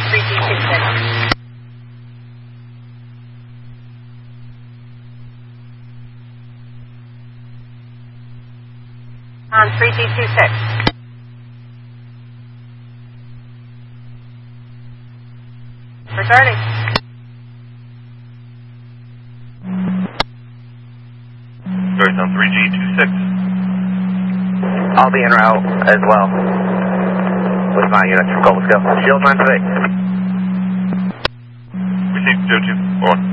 3G26. On 3G26. Regarding. Starting on 3G26. I'll be en route as well with my units from Gold Scale. Shield 9 to 8. Received Joe 2, 4.